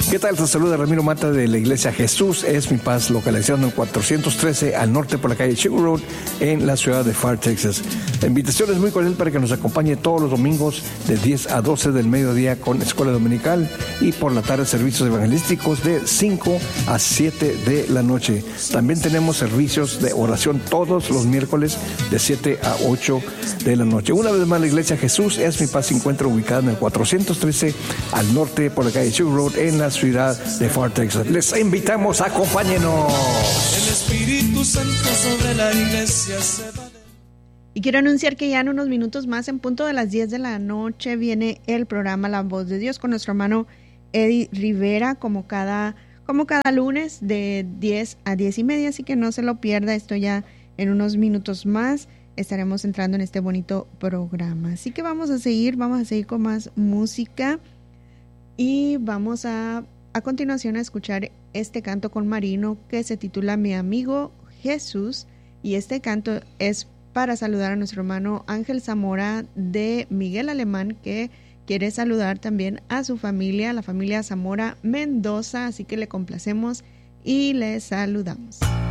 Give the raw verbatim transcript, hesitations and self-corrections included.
¿Qué tal? Te saluda Ramiro Mata de la Iglesia Jesús es mi paz, localizado en el cuatrocientos trece al norte por la calle Sugar Road en la ciudad de Pharr, Texas. La invitación es muy cordial para que nos acompañe todos los domingos de diez a doce del mediodía con escuela dominical y por la tarde servicios evangelísticos de cinco a siete de la noche. También tenemos servicios de oración todos los miércoles de siete a ocho de la noche. Una vez más, la Iglesia Jesús es mi paz se encuentra ubicada en el cuatrocientos trece al norte por la calle Sugar Road en la ciudad de Pharr, Texas. Les invitamos, acompáñenos. El Espíritu Santo sobre la iglesia se va. Y quiero anunciar que ya en unos minutos más, en punto de las diez de la noche, viene el programa La Voz de Dios con nuestro hermano Eddie Rivera, como cada, como cada lunes de diez a diez y media, así que no se lo pierda. Esto ya en unos minutos más estaremos entrando en este bonito programa. Así que vamos a seguir, vamos a seguir con más música y vamos a a continuación a escuchar este canto con Marino que se titula Mi Amigo Jesús, y este canto es para saludar a nuestro hermano Ángel Zamora de Miguel Alemán, que quiere saludar también a su familia, la familia Zamora Mendoza, así que le complacemos y le saludamos.